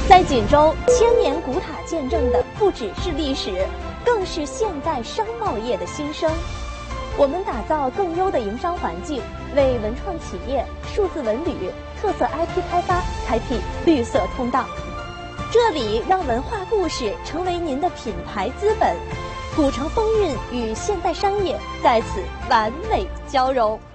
在锦州，千年古塔见证的不只是历史，更是现代商贸业的新生。我们打造更优的营商环境，为文创企业、数字文旅、特色 IP 开发开辟绿色通道。这里让文化故事成为您的品牌资本，古城风韵与现代商业在此完美交融。